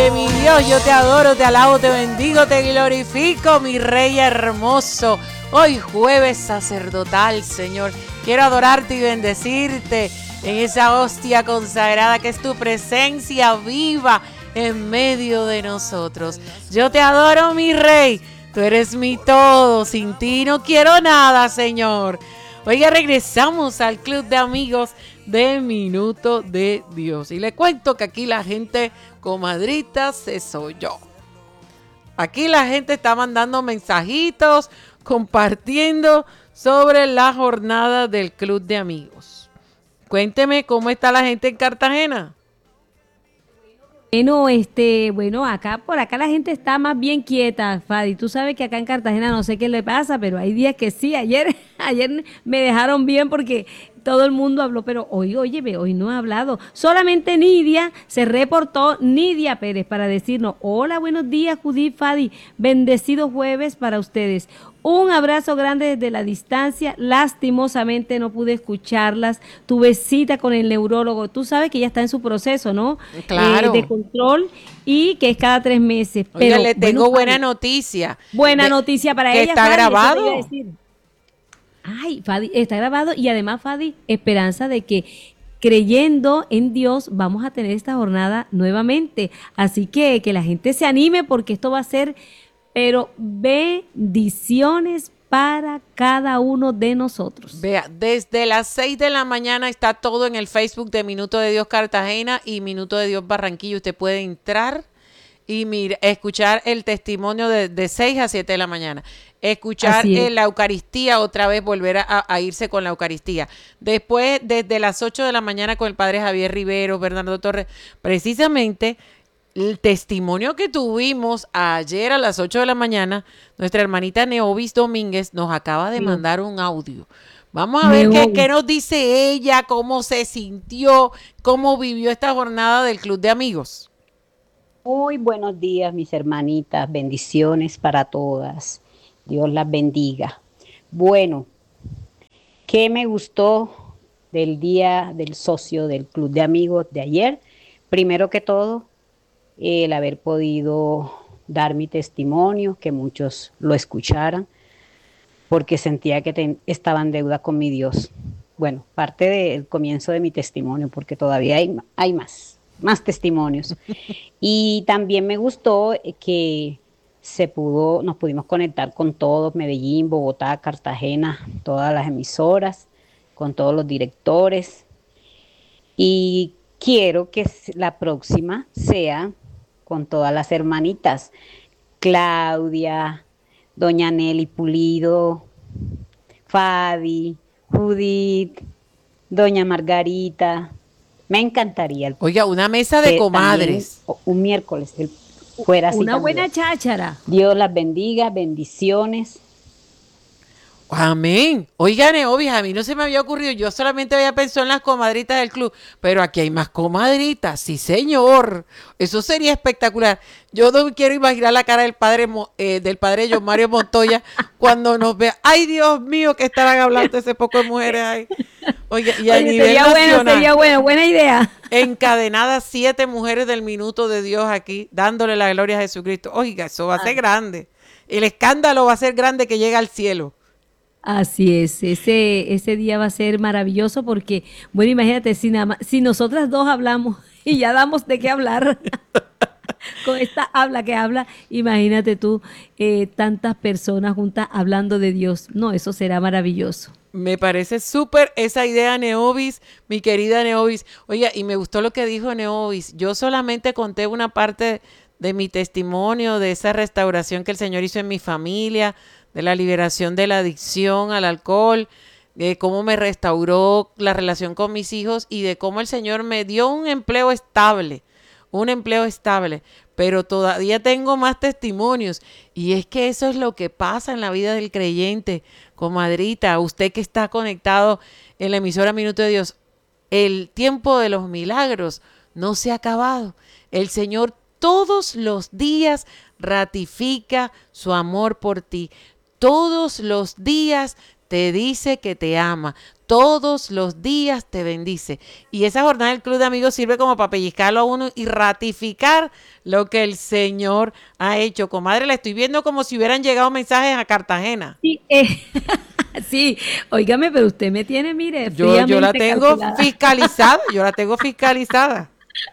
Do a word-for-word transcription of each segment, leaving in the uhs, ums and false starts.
Oye, mi Dios, yo te adoro, te alabo, te bendigo, te glorifico, mi Rey hermoso. Hoy jueves sacerdotal, Señor. Quiero adorarte y bendecirte en esa hostia consagrada que es tu presencia viva en medio de nosotros. Yo te adoro, mi Rey. Tú eres mi todo. Sin ti no quiero nada, Señor. Oiga, regresamos al Club de Amigos de Minuto de Dios. Y le cuento que aquí la gente, comadritas, ese soy yo. Aquí la gente está mandando mensajitos, compartiendo sobre la jornada del Club de Amigos. Cuénteme cómo está la gente en Cartagena. Bueno, este, bueno, acá por acá la gente está más bien quieta, Fadi. Tú sabes que acá en Cartagena no sé qué le pasa, pero hay días que sí. Ayer, ayer me dejaron bien porque todo el mundo habló, pero hoy, oye, hoy no ha hablado. Solamente Nidia se reportó, Nidia Pérez, para decirnos, hola, buenos días, Judith, Fadi, bendecido jueves para ustedes. Un abrazo grande desde la distancia. Lastimosamente no pude escucharlas. Tuve cita con el neurólogo. Tú sabes que ya está en su proceso, ¿no? Claro. Eh, de control y que es cada tres meses. Oiga, pero le tengo bueno, buena Fadi, noticia. buena de, noticia para que ella, está Fadi, grabado. eso te iba a decir. Ay, Fadi, está grabado y además, Fadi, esperanza de que creyendo en Dios vamos a tener esta jornada nuevamente. Así que que la gente se anime porque esto va a ser, pero bendiciones para cada uno de nosotros. Vea, desde las seis de la mañana está todo en el Facebook de Minuto de Dios Cartagena y Minuto de Dios Barranquilla. Usted puede entrar y mira, escuchar el testimonio de, de seis a siete de la mañana. Escuchar eh, la Eucaristía, otra vez volver a, a irse con la Eucaristía. Después, desde las ocho de la mañana con el padre Javier Rivero, Bernardo Torres, precisamente el testimonio que tuvimos ayer a las ocho de la mañana, nuestra hermanita Neovis Domínguez nos acaba de mandar un audio. Vamos a ver qué, qué nos dice ella, cómo se sintió, cómo vivió esta jornada del Club de Amigos. Muy buenos días, mis hermanitas, bendiciones para todas. Dios las bendiga. Bueno, ¿qué me gustó del día del socio del Club de Amigos de ayer? Primero que todo, el haber podido dar mi testimonio, que muchos lo escucharan, porque sentía que te, estaba en deuda con mi Dios. Bueno, parte del comienzo de mi testimonio, porque todavía hay, hay más, más testimonios. Y también me gustó que se pudo, nos pudimos conectar con todos, Medellín, Bogotá, Cartagena, todas las emisoras, con todos los directores. Y quiero que la próxima sea con todas las hermanitas, Claudia, doña Nelly Pulido, Fadi, Judith, doña Margarita. Me encantaría. El, Oiga, una mesa de comadres. También, un miércoles el, fuera así. Una buena también. cháchara. Dios las bendiga, bendiciones. Amén. Oiga, Neovis, a mí no se me había ocurrido, yo solamente había pensado en las comadritas del club, pero aquí hay más comadritas, sí señor, eso sería espectacular. Yo no quiero imaginar la cara del padre eh, del padre John Mario Montoya cuando nos vea. Ay, Dios mío, que estarán hablando ese poco de mujeres ahí. Oiga, y a Oye, nivel sería nacional, bueno, sería bueno, buena idea. Encadenadas siete mujeres del Minuto de Dios aquí, dándole la gloria a Jesucristo. Oiga, eso va a ser grande. El escándalo va a ser grande que llega al cielo. Así es, ese, ese día va a ser maravilloso porque, bueno, imagínate, si, nada más, si nosotras dos hablamos y ya damos de qué hablar, con esta habla que habla, imagínate tú, eh, tantas personas juntas hablando de Dios. No, eso será maravilloso. Me parece súper esa idea, Neovis, mi querida Neovis. Oiga, y me gustó lo que dijo Neovis. Yo solamente conté una parte de mi testimonio, de esa restauración que el Señor hizo en mi familia, de la liberación de la adicción al alcohol, de cómo me restauró la relación con mis hijos y de cómo el Señor me dio un empleo estable, un empleo estable, pero todavía tengo más testimonios y es que eso es lo que pasa en la vida del creyente, comadrita, usted que está conectado en la emisora Minuto de Dios, el tiempo de los milagros no se ha acabado, el Señor todos los días ratifica su amor por ti. Todos los días te dice que te ama. todos los días te bendice. Y esa jornada del Club de Amigos sirve como para pellizcarlo a uno y ratificar lo que el Señor ha hecho. Comadre, le estoy viendo como si hubieran llegado mensajes a Cartagena. Sí, eh, sí, óigame, pero usted me tiene, mire, yo, yo la tengo calculada. fiscalizada, yo la tengo fiscalizada.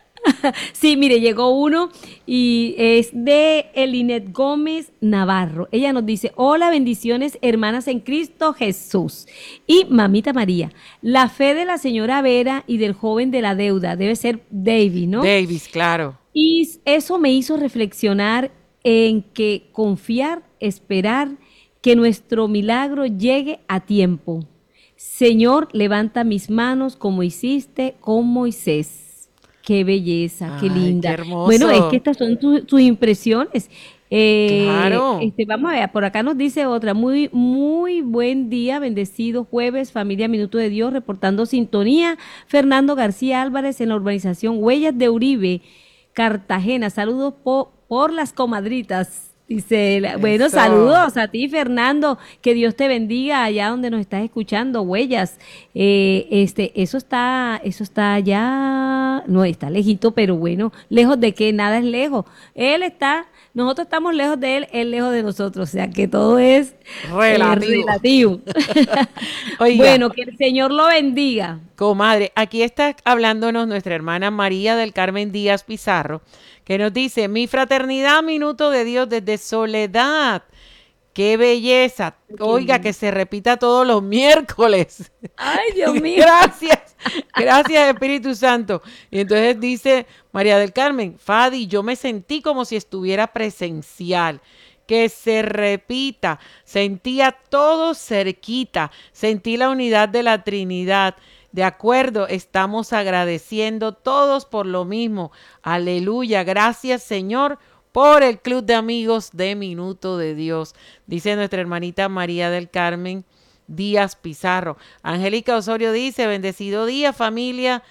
Sí, mire, llegó uno y es de Elinet Gómez Navarro. Ella nos dice, hola, bendiciones, hermanas en Cristo Jesús. Y mamita María, la fe de la señora Vera y del joven de la deuda, debe ser David, ¿no? Davis, claro. Y eso me hizo reflexionar en que confiar, esperar, que nuestro milagro llegue a tiempo. Señor, levanta mis manos como hiciste con Moisés. Qué belleza, qué Ay, linda. Qué hermoso. Bueno, es que estas son tus tu impresiones. Eh, claro. Este, vamos a ver, por acá nos dice otra, muy, muy buen día, bendecido jueves, familia Minuto de Dios, reportando sintonía. Fernando García Álvarez en la urbanización Huellas de Uribe, Cartagena. Saludos po, por las comadritas. Dice, bueno, Eso. Saludos a ti, Fernando, que Dios te bendiga allá donde nos estás escuchando, Huellas. Eh, este, eso está, eso está allá, no está lejito, pero bueno, lejos de que nada es lejos. Él está, nosotros estamos lejos de él, él lejos de nosotros, o sea que todo es relativo. Eh, relativo. Oiga, bueno, que el Señor lo bendiga. Comadre, aquí está hablándonos nuestra hermana María del Carmen Díaz Pizarro, que nos dice, mi fraternidad, Minuto de Dios desde Soledad. ¡Qué belleza! Oiga, que se repita todos los miércoles. ¡Ay, Dios mío! Gracias, gracias Espíritu Santo. Y entonces dice María del Carmen, Fadi, yo me sentí como si estuviera presencial. Que se repita, sentía todo cerquita, sentí la unidad de la Trinidad. De acuerdo, estamos agradeciendo todos por lo mismo. Aleluya, gracias Señor por el Club de Amigos de Minuto de Dios. Dice nuestra hermanita María del Carmen Díaz Pizarro. Angélica Osorio dice, bendecido día familia,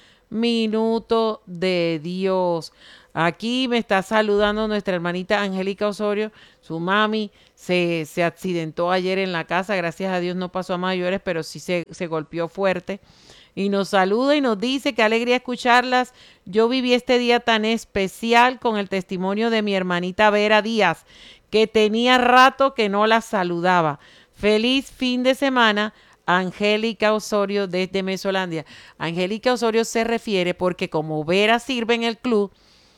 Minuto de Dios. Aquí me está saludando nuestra hermanita Angélica Osorio, su mami se, se accidentó ayer en la casa, gracias a Dios no pasó a mayores, pero sí se, se golpeó fuerte. Y nos saluda y nos dice, qué alegría escucharlas. Yo viví este día tan especial con el testimonio de mi hermanita Vera Díaz, que tenía rato que no la saludaba. Feliz fin de semana, Angélica Osorio desde Mesolandia. Angélica Osorio se refiere porque como Vera sirve en el club,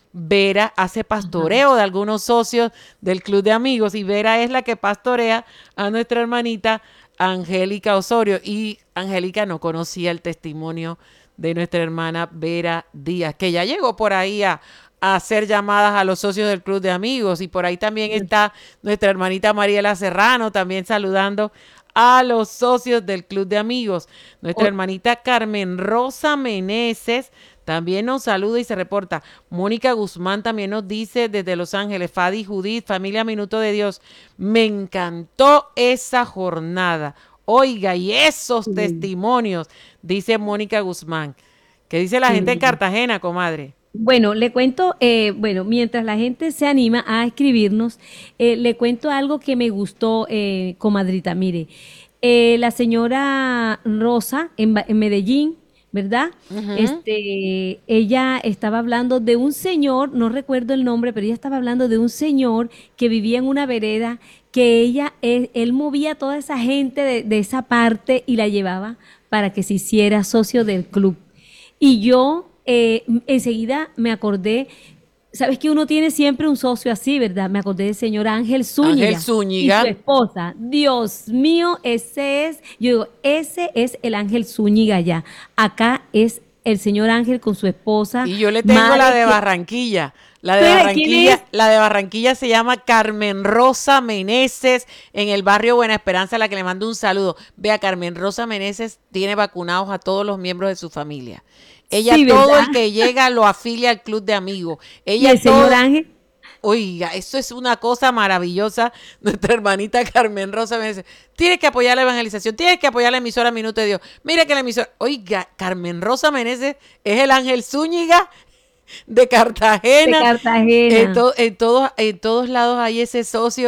Vera hace pastoreo de algunos socios del Club de Amigos y Vera es la que pastorea a nuestra hermanita Angélica Osorio, y Angélica no conocía el testimonio de nuestra hermana Vera Díaz, que ya llegó por ahí a, a hacer llamadas a los socios del Club de Amigos, y por ahí también está nuestra hermanita Mariela Serrano, también saludando a los socios del Club de Amigos. Nuestra oh. hermanita Carmen Rosa Meneses también nos saluda y se reporta. Mónica Guzmán también nos dice desde Los Ángeles, Fadi Judith, familia Minuto de Dios, me encantó esa jornada. Oiga, y esos sí. testimonios, dice Mónica Guzmán. ¿Qué dice la sí. gente en Cartagena, comadre? Bueno, le cuento, eh, bueno, mientras la gente se anima a escribirnos, eh, le cuento algo que me gustó, eh, comadrita. Mire, eh, la señora Rosa en, en Medellín, ¿verdad? Uh-huh. Este, ella estaba hablando de un señor, no recuerdo el nombre, pero ella estaba hablando de un señor que vivía en una vereda, que ella, él, él movía a toda esa gente de, de esa parte y la llevaba para que se hiciera socio del club. Y yo eh, enseguida me acordé, sabes que uno tiene siempre un socio así, ¿verdad? Me acordé del señor Ángel Zúñiga, Ángel Zúñiga y su esposa. Dios mío, ese es, yo digo, ese es el Ángel Zúñiga ya. Acá es el señor Ángel con su esposa. Y yo le tengo Madre la de Barranquilla. La de Barranquilla, la de Barranquilla se llama Carmen Rosa Meneses, en el barrio Buena Esperanza, a la que le mando un saludo. Vea, Carmen Rosa Meneses tiene vacunados a todos los miembros de su familia. Ella, sí, todo el que llega lo afilia al Club de Amigos. Ella, ¿y el todo, señor Ángel? Oiga, eso es una cosa maravillosa. Nuestra hermanita Carmen Rosa me dice, tienes que apoyar la evangelización, tienes que apoyar la emisora Minuto de Dios. Mira que la emisora, oiga, Carmen Rosa Meneses es el Ángel Zúñiga de Cartagena. De Cartagena. En, to, en, todos, en todos lados hay ese socio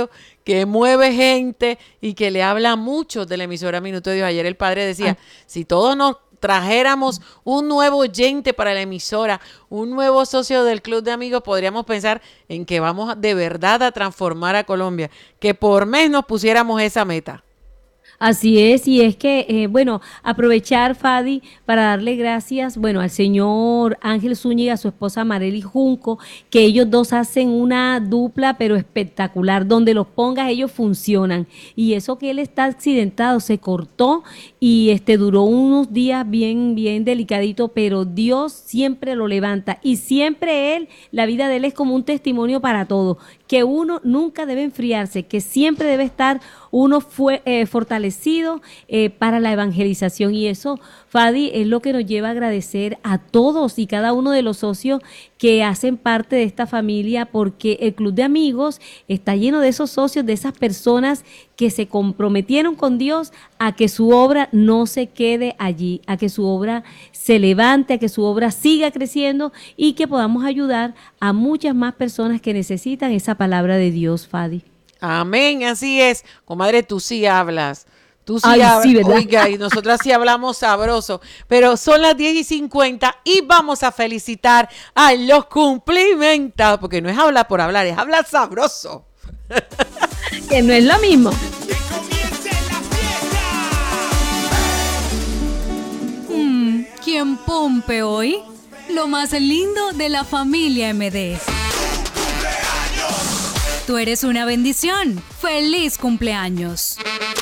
que mueve gente y que le habla mucho de la emisora Minuto de Dios. Ayer el padre decía, ah. si todos nos trajéramos un nuevo oyente para la emisora, un nuevo socio del Club de Amigos, podríamos pensar en que vamos de verdad a transformar a Colombia, que por mes nos pusiéramos esa meta. Así es, y es que, eh, bueno, aprovechar, Fadi, para darle gracias, bueno, al señor Ángel Zúñiga, a su esposa Marely Junco, que ellos dos hacen una dupla, pero espectacular, donde los pongas ellos funcionan, y eso que él está accidentado, se cortó, y este duró unos días bien, bien delicadito, pero Dios siempre lo levanta, y siempre él, la vida de él es como un testimonio para todos, que uno nunca debe enfriarse, que siempre debe estar uno fue eh, fortalecido eh, para la evangelización, y eso, Fadi, es lo que nos lleva a agradecer a todos y cada uno de los socios que hacen parte de esta familia, porque el Club de Amigos está lleno de esos socios, de esas personas que se comprometieron con Dios a que su obra no se quede allí, a que su obra se levante, a que su obra siga creciendo y que podamos ayudar a muchas más personas que necesitan esa palabra de Dios, Fadi. Amén, así es. Comadre, tú sí hablas. Tú sí Ay, hablas. Sí, ¿verdad? Oiga, y nosotras sí hablamos sabroso. Pero son las diez y cincuenta y vamos a felicitar a los cumplimentados, porque no es hablar por hablar, es hablar sabroso. Que no es lo mismo. Mm, ¿Quién pompe hoy? Lo más lindo de la familia M D. Tú eres una bendición. ¡Feliz cumpleaños!